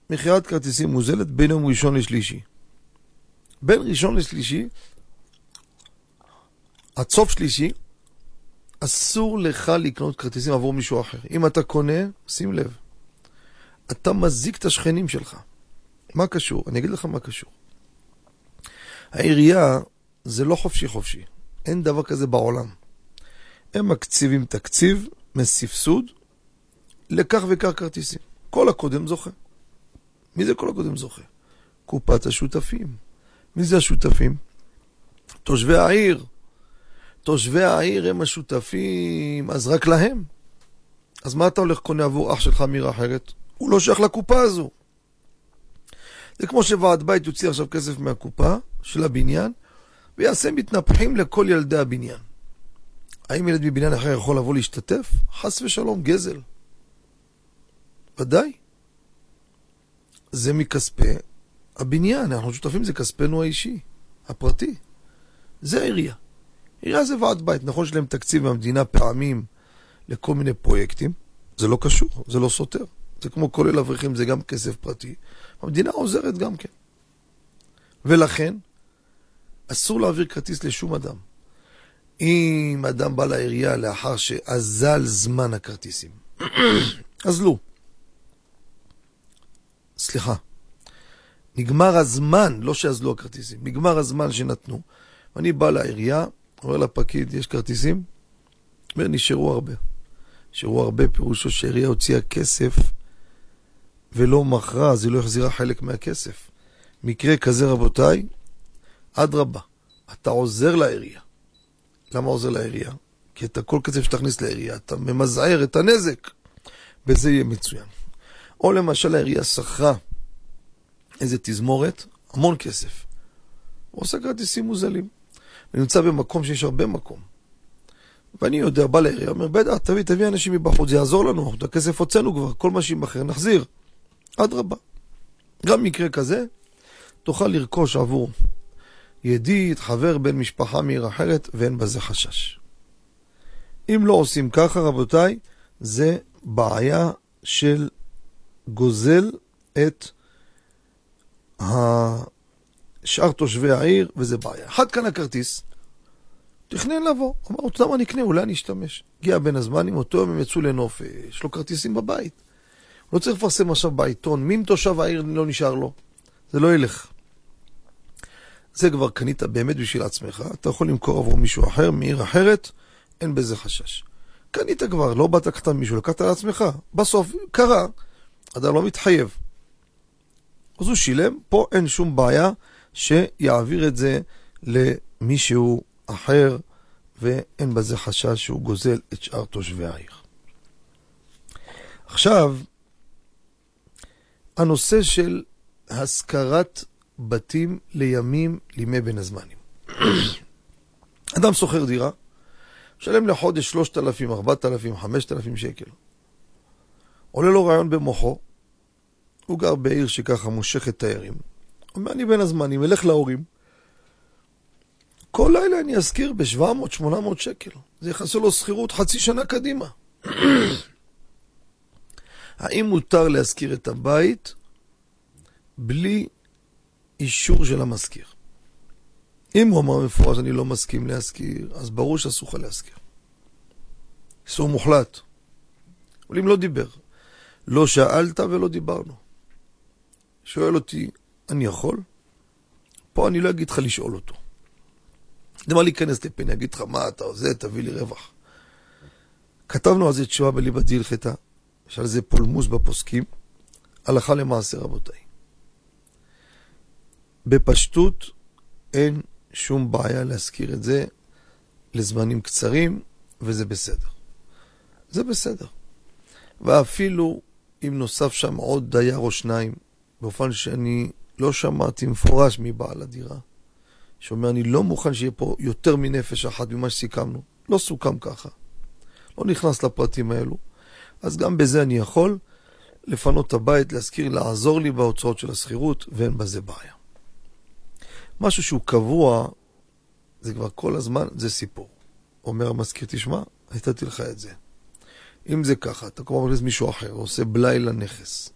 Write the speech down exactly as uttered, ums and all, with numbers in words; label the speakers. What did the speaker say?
Speaker 1: מכירת כרטיסים מוזלת בין יום ראשון לשלישי. בין ראשון לשלישי, עד סוף שלישי, אסור לך לקנות כרטיסים עבור מישהו אחר. אם אתה קונה, שים לב, אתה מזיק את השכנים שלך. מה קשור? אני אגיד לך מה קשור. העירייה זה לא חופשי חופשי. אין דבר כזה בעולם. הם מקציבים תקציב מסבסוד לכך וכך כרטיסים. כל הקודם זוכה. מי זה כל הקודם זוכה? קופת השותפים. מי זה השותפים? תושבי העיר. תושבי העיר הם השותפים, אז רק להם. אז מה אתה הולך קונה עבור אח שלך מעיר אחרת? הוא לא שייך לקופה הזו. זה כמו שוועד בית יוציא עכשיו כסף מהקופה של הבניין, ויעשה מתנפחים לכל ילדי הבניין. האם ילד מבניין אחר יכול לבוא להשתתף? חס ושלום, גזל. ודאי. זה מכספי הבניין, אנחנו שותפים, זה כספנו האישי, הפרטי. זה העירייה. עירייה זה ועד בית, נכון שלהם תקציב מהמדינה פעמים לכל מיני פרויקטים, זה לא קשור, זה לא סותר. זה כמו כולל אברכים, זה גם כסף פרטי. המדינה עוזרת גם כן. ולכן, אסור להעביר כרטיס לשום אדם. אם אדם בא לעירייה לאחר שאזל זמן הכרטיסים, אז לא. סליחה. נגמר הזמן, לא שאזלו הכרטיסים, נגמר הזמן שנתנו. ואני בא לעירייה, אומר לפקיד, יש כרטיסים? אומר, נשארו הרבה. נשארו הרבה, פירושו שהעירייה הוציאה כסף ולא מכרה, אז היא לא החזירה חלק מהכסף. מקרה כזה, רבותיי, עד רבה. אתה עוזר לעירייה. למה עוזר לעירייה? כי אתה כל כסף שתכניס לעירייה, אתה ממזער את הנזק. בזה יהיה מצוין. או למשל העירייה שכרה איזה תזמורת, המון כסף. הוא עושה כרטיסים מוזלים. ונמצא במקום שיש הרבה מקום. ואני יודע, בא לעירייה, אומר, בטח, תביא, תביא אנשים מבחוץ, זה יעזור לנו, את הכסף הוצאנו כבר, כל מה שימחר, נחזיר. עד רבה. גם מקרה כזה, תוכל לרכוש עבור ידיד, חבר, בן משפחה מעיר אחרת, ואין בזה חשש. אם לא עושים ככה, רבותיי, זה בעיה של גוזל את שאר תושבי העיר, וזה בעיה. אחד כאן הכרטיס, תכנן לבוא. אמר, אתה יודע מה נקנה, אולי אני אשתמש. הגיע בין הזמנים, אותו יום הם יצאו לנוף, יש לו כרטיסים בבית. הוא לא צריך לפרסם עכשיו בעיתון, מי תושב העיר לא נשאר לו. זה לא ילך. זה כבר קנית באמת בשביל עצמך, אתה יכול למכור עבור מישהו אחר, מעיר אחרת, אין בזה חשש. קנית כבר, לא באת לקחת מישהו, לקחת על עצמך. בסוף, קרה, אדם לא מתחייב. אז הוא שילם, פה אין שום בעיה שיעביר את זה למישהו אחר, ואין בזה חשש שהוא גוזל את שאר תושבי העיר. עכשיו, הנושא של השכרת בתים לימים, לימי בין הזמנים. אדם סוחר דירה, משלם לחודש שלושת אלפים, ארבעת אלפים, חמשת אלפים שקל. עולה לו רעיון במוחו, הוא גר בעיר שככה מושכת תיירים. הוא אומר, אני בין הזמנים, אלך להורים. כל לילה אני אזכיר ב-שבע מאות שמונה מאות שקל. זה יחסו לו שכירות חצי שנה קדימה. האם מותר להזכיר את הבית בלי אישור של המזכיר? אם הוא אמר מפורש, אני לא מסכים להזכיר, אז ברור שאסור לך להזכיר. איסור מוחלט. אבל אם לא דיבר, לא שאלת ולא דיברנו. שואל אותי, אני יכול? פה אני לא אגיד לך לשאול אותו. דמה להיכנס לפה, אני אגיד לך, מה אתה עושה, תביא לי רווח. כתבנו על זה תשובה בליבת דילחתא, יש על זה פולמוס בפוסקים, הלכה למעשה רבותיי. בפשטות אין שום בעיה להזכיר את זה לזמנים קצרים, וזה בסדר. זה בסדר. ואפילו אם נוסף שם עוד דייר או שניים, באופן שאני לא שמעתי מפורש מבעל הדירה, שאומר, אני לא מוכן שיהיה פה יותר מנפש אחת ממה שסיכמנו. לא סוכם ככה. לא נכנס לפרטים האלו. אז גם בזה אני יכול לפנות את הבית, להזכיר, לעזור לי בהוצאות של הסחירות, ואין בזה בעיה. משהו שהוא קבוע, זה כבר כל הזמן, זה סיפור. אומר המזכיר, תשמע, הייתתי לך את זה. אם זה ככה, אתה כבר מכניס מישהו אחר, עושה בלי לנכס.